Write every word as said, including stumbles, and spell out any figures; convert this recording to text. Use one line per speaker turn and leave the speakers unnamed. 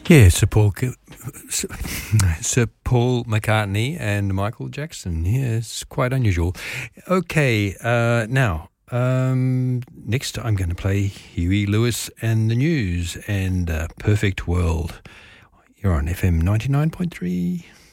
Yeah, Sir Paul, Sir Paul McCartney and Michael Jackson. Yeah, it's quite unusual. Okay, uh, now, um, next I'm going to play Huey Lewis and the News and uh, Perfect World. You're on F M ninety-nine point three.